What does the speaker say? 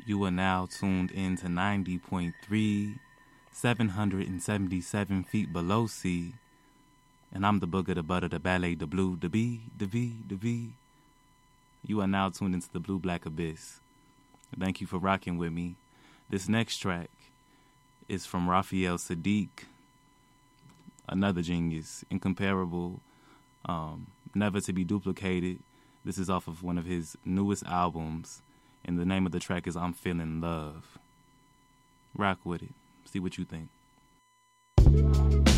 You are now tuned in to 90.3, 777 feet below sea. And I'm the booger, the butter, the ballet, the blue, the B, the V, the V. You are now tuned into the Blue Black Abyss. Thank you for rocking with me. This next track is from Raphael Saadiq, another genius, incomparable, never to be duplicated. This is off of one of his newest albums, and the name of the track is I'm Feeling Love. Rock with it. See what you think.